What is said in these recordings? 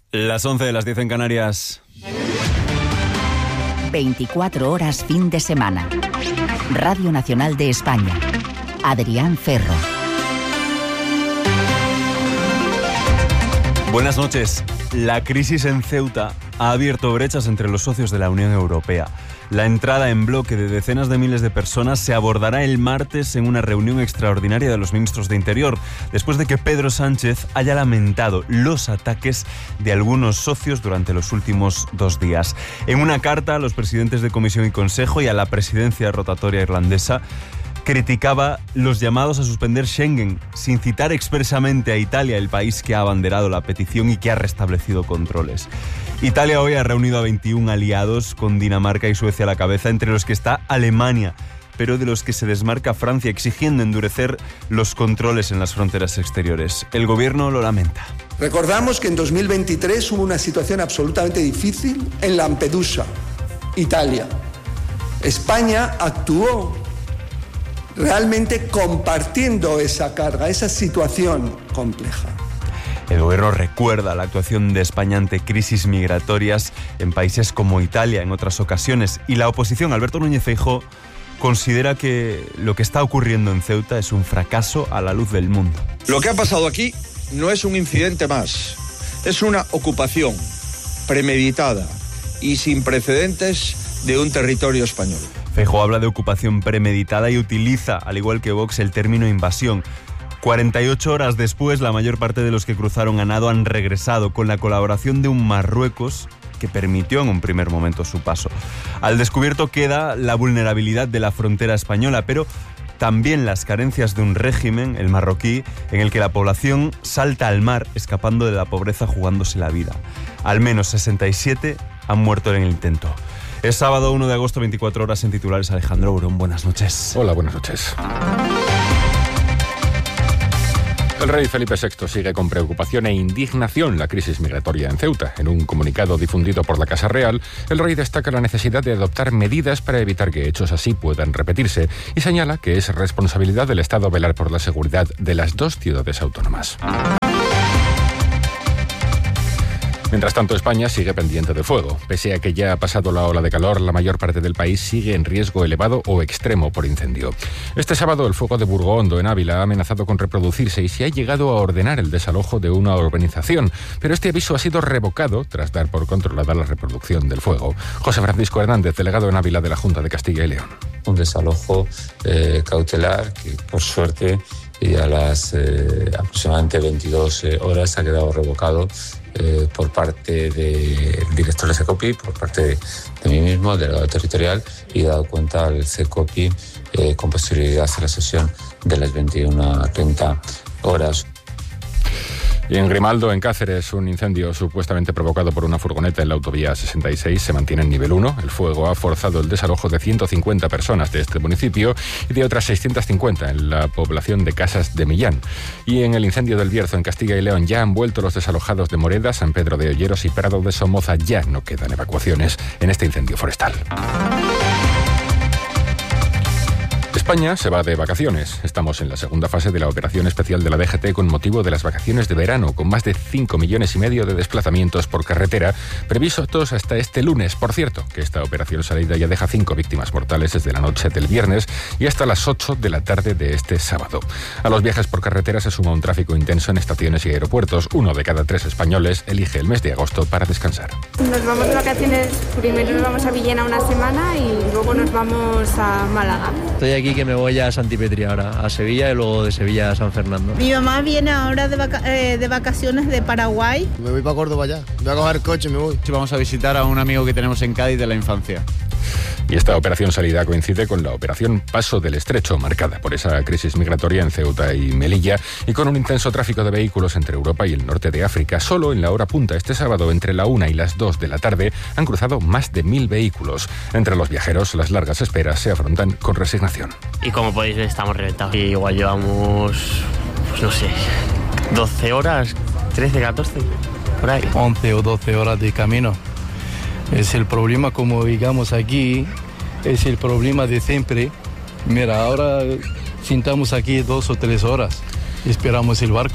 Las 11, las 10 en Canarias. 24 horas fin de semana. Radio Nacional de España. Adrián Ferro. Buenas noches. La crisis en Ceuta ha abierto brechas entre los socios de la Unión Europea. La entrada en bloque de decenas de miles de personas se abordará el martes en una reunión extraordinaria de los ministros de Interior, después de que Pedro Sánchez haya lamentado los ataques de algunos socios durante los últimos 2 días. En una carta a los presidentes de Comisión y Consejo y a la presidencia rotatoria irlandesa, criticaba los llamados a suspender Schengen, sin citar expresamente a Italia, el país que ha abanderado la petición y que ha restablecido controles. Italia hoy ha reunido a 21 aliados, con Dinamarca y Suecia a la cabeza, entre los que está Alemania, pero de los que se desmarca Francia, exigiendo endurecer los controles en las fronteras exteriores. El gobierno lo lamenta. Recordamos que en 2023 hubo una situación absolutamente difícil en Lampedusa, Italia. España actuó realmente compartiendo esa carga, esa situación compleja. El gobierno recuerda la actuación de España ante crisis migratorias en países como Italia en otras ocasiones, y la oposición, Alberto Núñez Feijóo, considera que lo que está ocurriendo en Ceuta es un fracaso a la luz del mundo. Lo que ha pasado aquí no es un incidente más, es una ocupación premeditada y sin precedentes de un territorio español. Feijóo habla de ocupación premeditada y utiliza, al igual que Vox, el término invasión. 48 horas después, la mayor parte de los que cruzaron a nado han regresado, con la colaboración de un Marruecos que permitió en un primer momento su paso. Al descubierto queda la vulnerabilidad de la frontera española, pero también las carencias de un régimen, el marroquí, en el que la población salta al mar, escapando de la pobreza, jugándose la vida. Al menos 67 han muerto en el intento. Es sábado 1 de agosto, 24 horas en titulares. Alejandro Burón, buenas noches. Hola, buenas noches. El rey Felipe VI sigue con preocupación e indignación la crisis migratoria en Ceuta. En un comunicado difundido por la Casa Real, el rey destaca la necesidad de adoptar medidas para evitar que hechos así puedan repetirse y señala que es responsabilidad del Estado velar por la seguridad de las 2 ciudades autónomas. Mientras tanto, España sigue pendiente de fuego. Pese a que ya ha pasado la ola de calor, la mayor parte del país sigue en riesgo elevado o extremo por incendio. Este sábado, el fuego de Burgondo, en Ávila, ha amenazado con reproducirse y se ha llegado a ordenar el desalojo de una urbanización. Pero este aviso ha sido revocado tras dar por controlada la reproducción del fuego. José Francisco Hernández, delegado en Ávila de la Junta de Castilla y León. Un desalojo cautelar que, por suerte, y a las aproximadamente 22 horas ha quedado revocado por parte del director del CECOPI, por parte de mí mismo, del delegado territorial, y dado cuenta al CECOPI con posterioridad a la sesión de las 21:30 horas. Y en Grimaldo, en Cáceres, un incendio supuestamente provocado por una furgoneta en la autovía 66 se mantiene en nivel 1. El fuego ha forzado el desalojo de 150 personas de este municipio y de otras 650 en la población de Casas de Millán. Y en el incendio del Bierzo, en Castilla y León, ya han vuelto los desalojados de Moreda, San Pedro de Olleros y Prado de Somoza. Ya no quedan evacuaciones en este incendio forestal. España se va de vacaciones. Estamos en la segunda fase de la operación especial de la DGT con motivo de las vacaciones de verano, con más de 5,5 millones de desplazamientos por carretera, previstos hasta este lunes. Por cierto, que esta operación salida ya deja 5 víctimas mortales desde la noche del viernes y hasta las 8 de la tarde de este sábado. A los viajes por carretera se suma un tráfico intenso en estaciones y aeropuertos. 1 de cada 3 españoles elige el mes de agosto para descansar. Nos vamos de vacaciones, primero nos vamos a Villena una semana y luego nos vamos a Málaga. Estoy aquí que me voy a Santipetri ahora, a Sevilla, y luego de Sevilla a San Fernando. Mi mamá viene ahora de vacaciones de Paraguay. Me voy para Córdoba ya, voy a coger coche y me voy. Sí, vamos a visitar a un amigo que tenemos en Cádiz de la infancia. Y esta operación salida coincide con la operación Paso del Estrecho, marcada por esa crisis migratoria en Ceuta y Melilla y con un intenso tráfico de vehículos entre Europa y el norte de África. Solo en la hora punta este sábado, entre la 1 y las 2 de la tarde, han cruzado más de 1.000 vehículos. Entre los viajeros, las largas esperas se afrontan con resignación. Y como podéis ver, estamos reventados. Y igual llevamos, pues no sé, 12 horas, 13, 14, por ahí. 11 o 12 horas de camino. Es el problema, como digamos aquí, es el problema de siempre. Mira, ahora sentamos aquí 2 o 3 horas, esperamos el barco. Y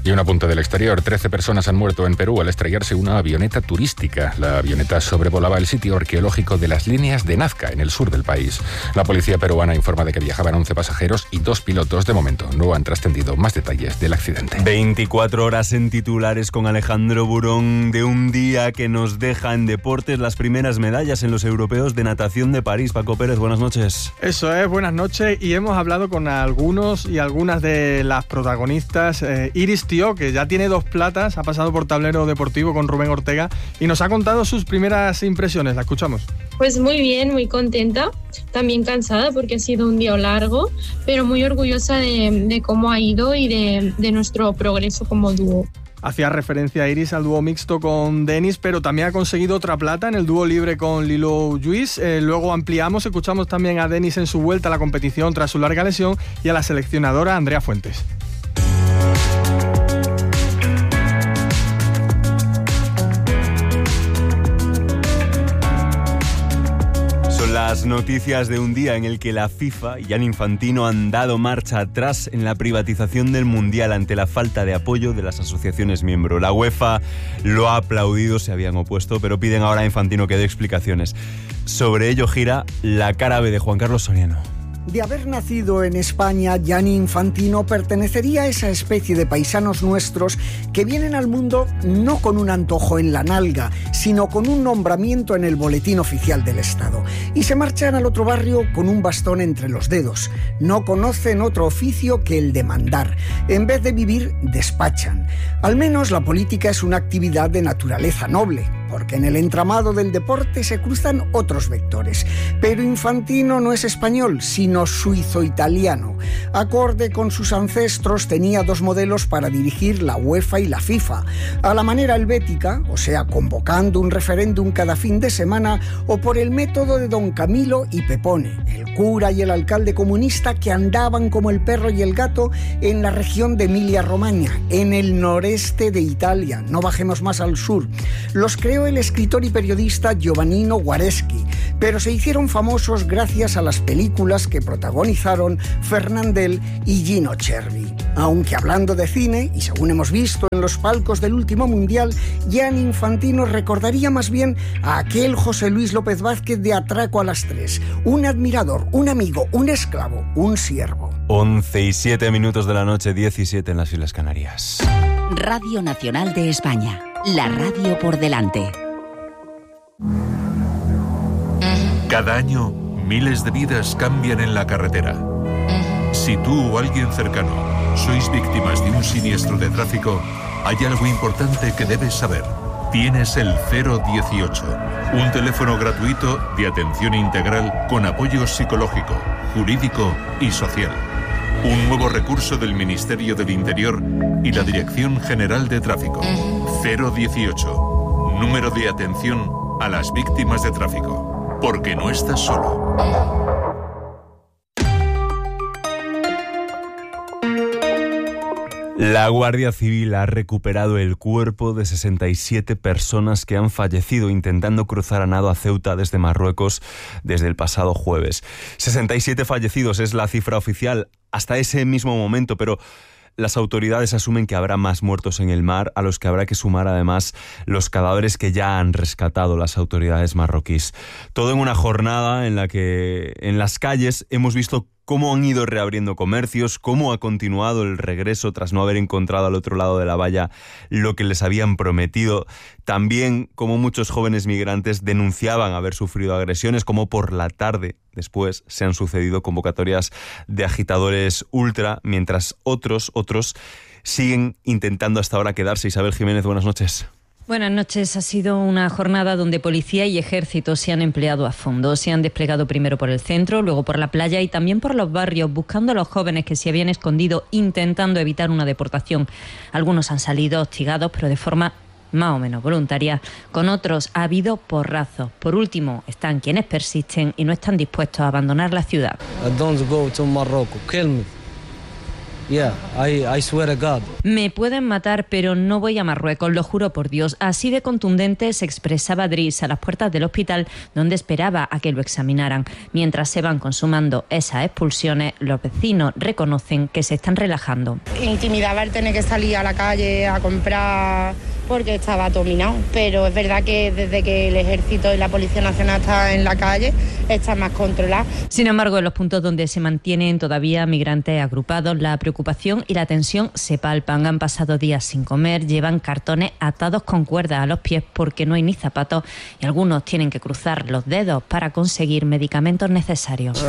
Y un apunte del exterior. 13 personas han muerto en Perú al estrellarse una avioneta turística. La avioneta sobrevolaba el sitio arqueológico de las líneas de Nazca, en el sur del país. La policía peruana informa de que viajaban 11 pasajeros y 2 pilotos. De momento no han trascendido más detalles del accidente. 24 horas en titulares con Alejandro Burón, de un día que nos deja en deportes las primeras medallas en los europeos de natación de París. Paco Pérez, buenas noches. Eso es, buenas noches, y hemos hablado con algunos y algunas de las protagonistas. Iris Tió, que ya tiene 2 platas, ha pasado por tablero deportivo con Rubén Ortega y nos ha contado sus primeras impresiones. La escuchamos. Pues muy bien, muy contenta, también cansada porque ha sido un día largo, pero muy orgullosa de cómo ha ido y de nuestro progreso como dúo. Hacía referencia Iris al dúo mixto con Denis, pero también ha conseguido otra plata en el dúo libre con Lilo Lluís. Luego ampliamos, escuchamos también a Denis en su vuelta a la competición tras su larga lesión y a la seleccionadora Andrea Fuentes. Las noticias de un día en el que la FIFA y Gianni Infantino han dado marcha atrás en la privatización del Mundial ante la falta de apoyo de las asociaciones miembros. La UEFA lo ha aplaudido, se habían opuesto, pero piden ahora a Infantino que dé explicaciones. Sobre ello gira la cara B de Juan Carlos Soriano. De haber nacido en España, Gianni Infantino pertenecería a esa especie de paisanos nuestros que vienen al mundo no con un antojo en la nalga, sino con un nombramiento en el boletín oficial del Estado. Y se marchan al otro barrio con un bastón entre los dedos. No conocen otro oficio que el de mandar. En vez de vivir, despachan. Al menos la política es una actividad de naturaleza noble, porque en el entramado del deporte se cruzan otros vectores. Pero Infantino no es español, sino suizo-italiano. Acorde con sus ancestros, tenía 2 modelos para dirigir la UEFA y la FIFA. A la manera helvética, o sea, convocando un referéndum cada fin de semana, o por el método de Don Camilo y Pepone, el cura y el alcalde comunista que andaban como el perro y el gato en la región de Emilia-Romagna, en el noreste de Italia. No bajemos más al sur. Los creó el escritor y periodista Giovannino Guareschi, pero se hicieron famosos gracias a las películas que protagonizaron Fernandel y Gino Cervi. Aunque hablando de cine, y según hemos visto en los palcos del último Mundial, Gianni Infantino recordaría más bien a aquel José Luis López Vázquez de Atraco a las 3. Un admirador, un amigo, un esclavo, un siervo. 11:07 de la noche, 17 en las Islas Canarias. Radio Nacional de España. La radio por delante. Cada año, miles de vidas cambian en la carretera. Si tú o alguien cercano sois víctimas de un siniestro de tráfico, hay algo importante que debes saber. Tienes el 018, un teléfono gratuito de atención integral con apoyo psicológico, jurídico y social. Un nuevo recurso del Ministerio del Interior y la Dirección General de Tráfico. 018, número de atención a las víctimas de tráfico. Porque no estás solo. La Guardia Civil ha recuperado el cuerpo de 67 personas que han fallecido intentando cruzar a nado a Ceuta desde Marruecos desde el pasado jueves. 67 fallecidos es la cifra oficial hasta ese mismo momento, pero las autoridades asumen que habrá más muertos en el mar, a los que habrá que sumar además los cadáveres que ya han rescatado las autoridades marroquíes. Todo en una jornada en la que en las calles hemos visto cómo han ido reabriendo comercios, cómo ha continuado el regreso tras no haber encontrado al otro lado de la valla lo que les habían prometido. También cómo muchos jóvenes migrantes denunciaban haber sufrido agresiones, como por la tarde después se han sucedido convocatorias de agitadores ultra, mientras otros siguen intentando hasta ahora quedarse. Isabel Jiménez, buenas noches. Buenas noches. Ha sido una jornada donde policía y ejército se han empleado a fondo. Se han desplegado primero por el centro, luego por la playa y también por los barrios, buscando a los jóvenes que se habían escondido, intentando evitar una deportación. Algunos han salido hostigados, pero de forma más o menos voluntaria. Con otros ha habido porrazos. Por último, están quienes persisten y no están dispuestos a abandonar la ciudad. Don't go to Morocco. Kill me. I swear to God. Me pueden matar, pero no voy a Marruecos, lo juro por Dios. Así de contundente se expresaba Driss a las puertas del hospital donde esperaba a que lo examinaran. Mientras se van consumando esas expulsiones, los vecinos reconocen que se están relajando. Intimidaba el tener que salir a la calle a comprar porque estaba dominado, pero es verdad que desde que el Ejército y la Policía Nacional están en la calle, está más controlado. Sin embargo, en los puntos donde se mantienen todavía migrantes agrupados, la preocupación y la tensión se palpan. Han pasado días sin comer, llevan cartones atados con cuerdas a los pies porque no hay ni zapatos y algunos tienen que cruzar los dedos para conseguir medicamentos necesarios.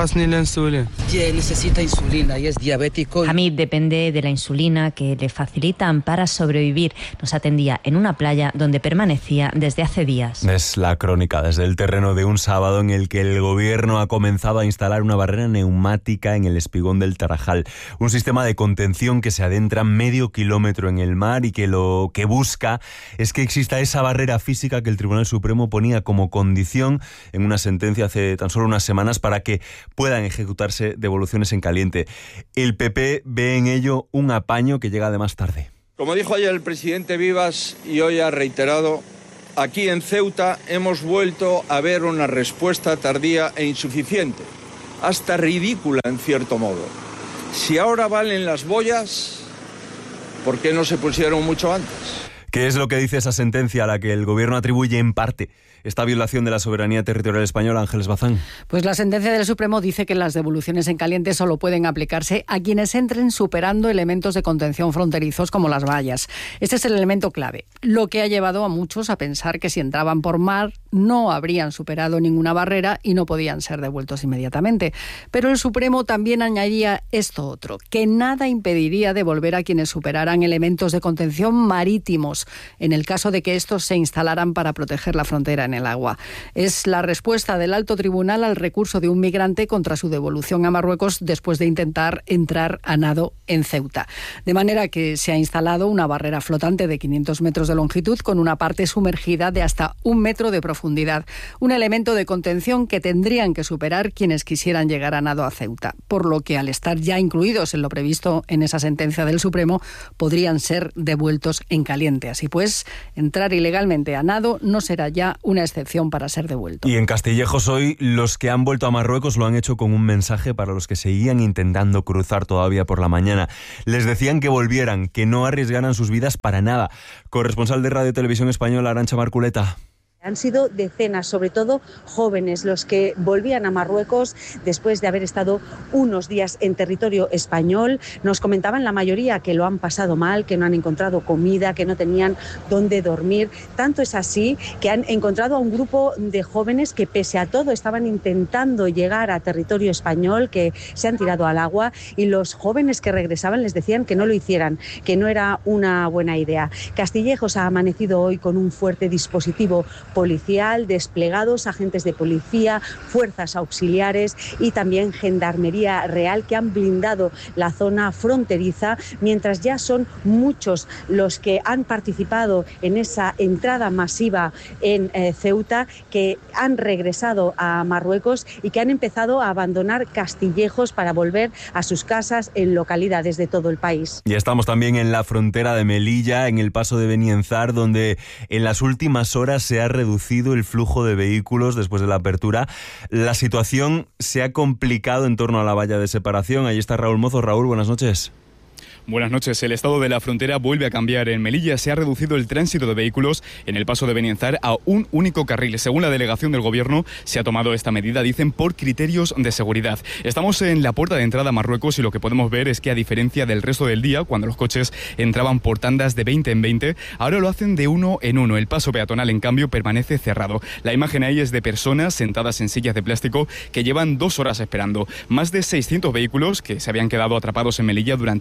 Necesita insulina y es diabético. Hamid depende de la insulina que le facilitan para sobrevivir. Nos atendía en una playa donde permanecía desde hace días. Es la crónica desde el terreno de un sábado en el que el gobierno ha comenzado a instalar una barrera neumática en el espigón del Tarajal. Un sistema de contención que se adentra medio kilómetro en el mar y que lo que busca es que exista esa barrera física que el Tribunal Supremo ponía como condición en una sentencia hace tan solo unas semanas para que puedan ejecutarse devoluciones en caliente. El PP ve en ello un apaño que llega además tarde. Como dijo ayer el presidente Vivas y hoy ha reiterado, aquí en Ceuta hemos vuelto a ver una respuesta tardía e insuficiente, hasta ridícula en cierto modo. Si ahora valen las boyas, ¿por qué no se pusieron mucho antes? ¿Qué es lo que dice esa sentencia a la que el gobierno atribuye en parte esta violación de la soberanía territorial española, Ángeles Bazán? Pues la sentencia del Supremo dice que las devoluciones en caliente solo pueden aplicarse a quienes entren superando elementos de contención fronterizos como las vallas. Este es el elemento clave, lo que ha llevado a muchos a pensar que si entraban por mar no habrían superado ninguna barrera y no podían ser devueltos inmediatamente. Pero el Supremo también añadía esto otro, que nada impediría devolver a quienes superaran elementos de contención marítimos, en el caso de que estos se instalaran para proteger la frontera en el agua. Es la respuesta del alto tribunal al recurso de un migrante contra su devolución a Marruecos después de intentar entrar a nado en Ceuta. De manera que se ha instalado una barrera flotante de 500 metros de longitud con una parte sumergida de hasta 1 metro de profundidad. Un elemento de contención que tendrían que superar quienes quisieran llegar a nado a Ceuta. Por lo que al estar ya incluidos en lo previsto en esa sentencia del Supremo, podrían ser devueltos en caliente. Así pues, entrar ilegalmente a nado no será ya una excepción para ser devuelto. Y en Castillejos hoy los que han vuelto a Marruecos lo han hecho con un mensaje para los que seguían intentando cruzar todavía por la mañana. Les decían que volvieran, que no arriesgaran sus vidas para nada. Corresponsal de Radio Televisión Española, Arantxa Marculeta. Han sido decenas, sobre todo jóvenes, los que volvían a Marruecos después de haber estado unos días en territorio español. Nos comentaban la mayoría que lo han pasado mal, que no han encontrado comida, que no tenían dónde dormir. Tanto es así que han encontrado a un grupo de jóvenes que pese a todo estaban intentando llegar a territorio español, que se han tirado al agua, y los jóvenes que regresaban les decían que no lo hicieran, que no era una buena idea. Castillejos ha amanecido hoy con un fuerte dispositivo policial, desplegados agentes de policía, fuerzas auxiliares y también Gendarmería Real que han blindado la zona fronteriza, mientras ya son muchos los que han participado en esa entrada masiva en Ceuta, que han regresado a Marruecos y que han empezado a abandonar Castillejos para volver a sus casas en localidades de todo el país. Y estamos también en la frontera de Melilla, en el paso de Benienzar, donde en las últimas horas se ha reducido el flujo de vehículos después de la apertura. La situación se ha complicado en torno a la valla de separación. Ahí está Raúl Mozo. Raúl, buenas noches. Buenas noches. El estado de la frontera vuelve a cambiar. En Melilla se ha reducido el tránsito de vehículos en el paso de Benienzar a un único carril. Según la delegación del gobierno, se ha tomado esta medida, dicen, por criterios de seguridad. Estamos en la puerta de entrada a Marruecos y lo que podemos ver es que, a diferencia del resto del día, cuando los coches entraban por tandas de 20 en 20, ahora lo hacen de 1 en 1. El paso peatonal, en cambio, permanece cerrado. La imagen ahí es de personas sentadas en sillas de plástico que llevan 2 horas esperando. Más de 600 vehículos que se habían quedado atrapados en Melilla durante días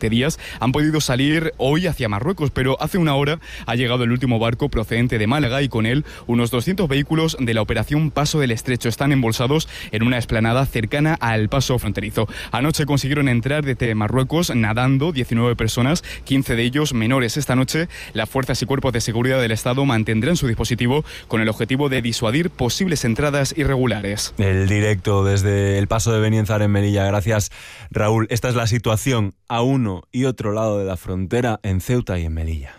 han podido salir hoy hacia Marruecos, pero hace una hora ha llegado el último barco procedente de Málaga y con él unos 200 vehículos de la operación Paso del Estrecho. Están embolsados en una explanada cercana al paso fronterizo. Anoche consiguieron entrar desde Marruecos nadando 19 personas, 15 de ellos menores. Esta noche las fuerzas y cuerpos de seguridad del Estado mantendrán su dispositivo con el objetivo de disuadir posibles entradas irregulares. El directo desde el paso de Benienzar en Melilla. Gracias, Raúl. Esta es la situación a uno y otro lado de la frontera en Ceuta y en Melilla.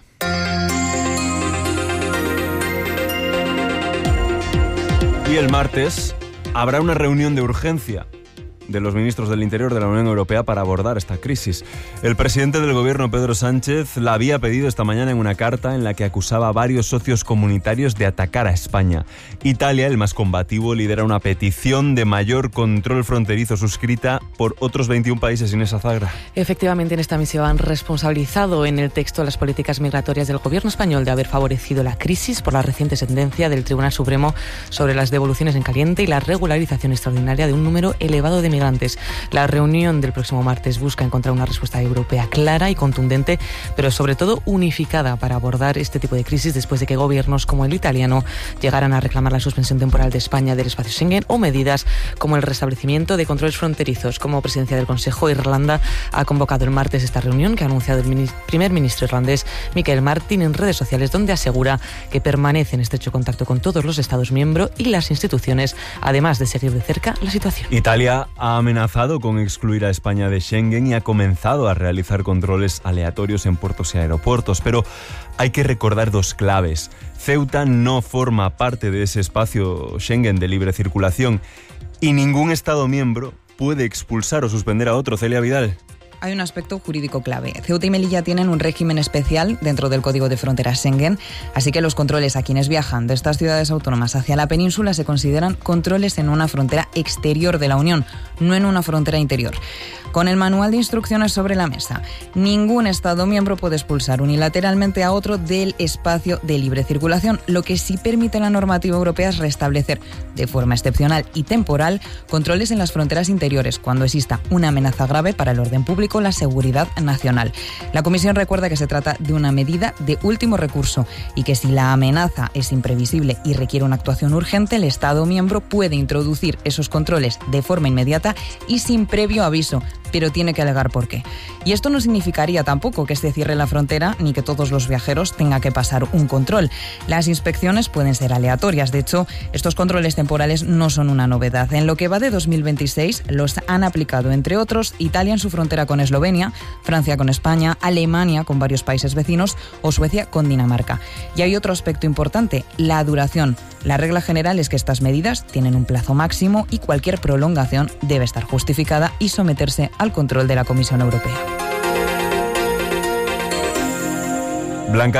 Y el martes habrá una reunión de urgencia de los ministros del Interior de la Unión Europea para abordar esta crisis. El presidente del gobierno, Pedro Sánchez, la había pedido esta mañana en una carta en la que acusaba a varios socios comunitarios de atacar a España. Italia, el más combativo, lidera una petición de mayor control fronterizo suscrita por otros 21 países. Inés Azagra. Efectivamente, en esta misiva han responsabilizado en el texto las políticas migratorias del gobierno español de haber favorecido la crisis por la reciente sentencia del Tribunal Supremo sobre las devoluciones en caliente y la regularización extraordinaria de un número elevado de migrantes. La reunión del próximo martes busca encontrar una respuesta europea clara y contundente, pero sobre todo unificada para abordar este tipo de crisis después de que gobiernos como el italiano llegaran a reclamar la suspensión temporal de España del espacio Schengen o medidas como el restablecimiento de controles fronterizos. Como presidencia del Consejo, Irlanda ha convocado el martes esta reunión que ha anunciado el primer ministro irlandés Michael Martin en redes sociales, donde asegura que permanece en estrecho contacto con todos los Estados miembros y las instituciones, además de seguir de cerca la situación. Italia ha amenazado con excluir a España de Schengen y ha comenzado a realizar controles aleatorios en puertos y aeropuertos, pero hay que recordar dos claves. Ceuta no forma parte de ese espacio Schengen de libre circulación y ningún Estado miembro puede expulsar o suspender a otro. Celia Vidal. Hay un aspecto jurídico clave. Ceuta y Melilla tienen un régimen especial dentro del Código de Fronteras Schengen, así que los controles a quienes viajan de estas ciudades autónomas hacia la península se consideran controles en una frontera exterior de la Unión, no en una frontera interior. Con el manual de instrucciones sobre la mesa, ningún Estado miembro puede expulsar unilateralmente a otro del espacio de libre circulación. Lo que sí permite la normativa europea es restablecer de forma excepcional y temporal controles en las fronteras interiores cuando exista una amenaza grave para el orden público o la seguridad nacional. La Comisión recuerda que se trata de una medida de último recurso y que si la amenaza es imprevisible y requiere una actuación urgente, el Estado miembro puede introducir esos controles de forma inmediata y sin previo aviso, pero tiene que alegar por qué. Y esto no significaría tampoco que se cierre la frontera ni que todos los viajeros tengan que pasar un control. Las inspecciones pueden ser aleatorias. De hecho, estos controles temporales no son una novedad. En lo que va de 2026 los han aplicado, entre otros, Italia en su frontera con Eslovenia, Francia con España, Alemania con varios países vecinos o Suecia con Dinamarca. Y hay otro aspecto importante, la duración. La regla general es que estas medidas tienen un plazo máximo y cualquier prolongación debe estar justificada y someterse al control de la Comisión Europea. Blanca